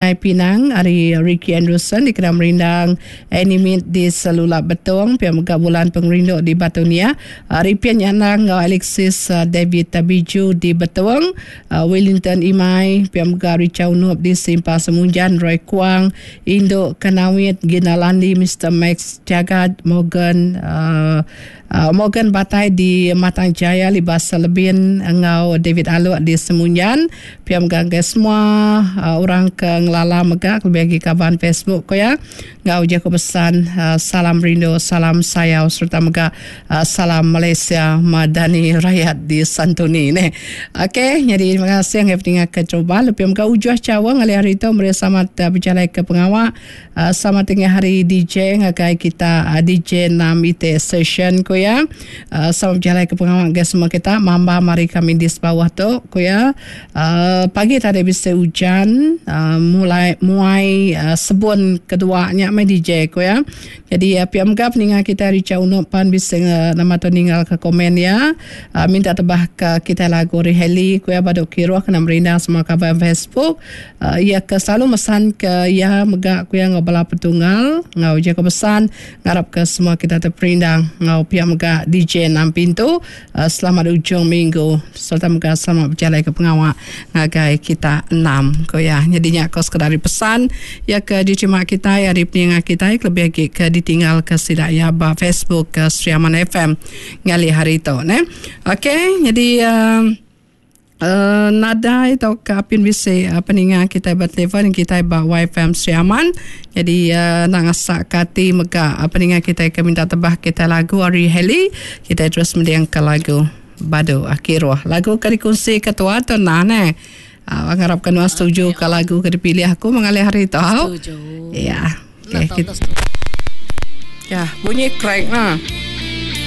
Sungai Pinang Ari Ricky Anderson di Kedam Rindang Animate di Selulap Betong pihak Megabulan Pengerinduk di Batunia Ripian Yanang Alexis David Tabiju di Betong Wellington Imai pihak Megari Caunup di Simpang Semunjan Roy Kuang Induk Kenawit Ginalandi Mr. Max Jagad Morgan Batai di Matang Jaya Libas Lebin Ngau David Aluk di Semunyan piam gangga semua orang ke ngelala megak lebih lagi kaban Facebook ko ya ngau jago pesan salam rindu salam sayau serta megak salam Malaysia Madani rakyat di Santuni ni. Okey, jadi terima kasih yang penting kecoba lebih megak ujuh cawang ali hari itu bersama berjalan ke pengawak sama tengah hari DJ ngagai kita DJ 6 IT session ko ya sama berjalan ke pengawak guys semua kita mamba mari kami di bawah tu ko ya pagi tadi bisa hujan mulai sebun keduanya mai DJ ko ya jadi piam gap ningal kita rica unupan bisa nama tu ningal ke komen ya minta tebah ke kita lagu Riheli ko ya baduk kiruah kena merindang semua kabar Facebook ya ke selalu mesan ke ya megak ko ya ngobala petunggal ngau je ke pesan ngarap ke semua kita terperindang ngau piam megak DJ 6 pintu selamat ujung minggu serta megak selamat berjalan ke pengawak ngagai kita 6 ko ya jadinya kau sekadar pesan ya ke diterima kita ya di peningat kita lebih lagi ke ditinggal ke sidak ya ba Facebook ke Seriaman FM ngali hari itu ne. Okey, jadi nada itu kapin bisa peningat kita bertelefon kita ba YFM Seriaman jadi nangasak kati mega peningat kita ke minta tebah kita lagu Ari Heli kita terus mendiang ke lagu Badu Akhirwah lagu karikunsi ketua tu nane mengharapkan was setuju ke lagu ke dipilih aku mengalih hari itu setuju ya okay, kita ya bunyi crack